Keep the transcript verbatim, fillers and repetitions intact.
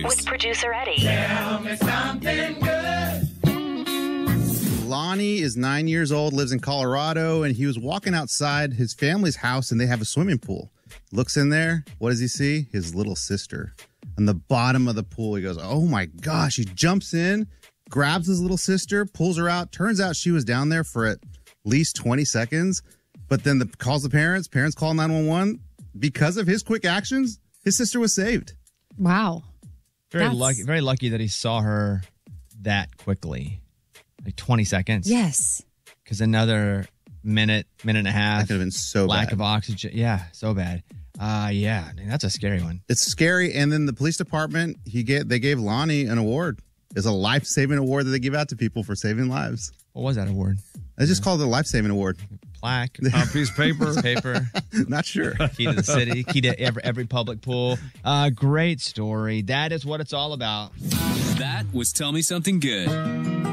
With producer Eddie. Tell me something good. Lonnie is nine years old, lives in Colorado, and he was walking outside his family's house, and they have a swimming pool. Looks in there. What does he see? His little sister on the bottom of the pool. He goes, oh, my gosh. He jumps in, grabs his little sister, pulls her out. Turns out she was down there for at least twenty seconds, but then the, calls the parents. Parents call nine one one. Because of his quick actions, his sister was saved. Wow. Very That's- lucky. Very lucky that he saw her that quickly. Like twenty seconds. Yes. Because another minute, minute and a half. That could have been so lack bad. of oxygen. Yeah, so bad. Uh, yeah, I mean, that's a scary one. It's scary. And then the police department, he get they gave Lonnie an award. It's a life-saving award that they give out to people for saving lives. What was that award? They just called it a life-saving award. Plaque, A piece of paper. paper, Not sure. key to the city, key to every, every public pool. Uh, great story. That is what it's all about. That was Tell Me Something Good.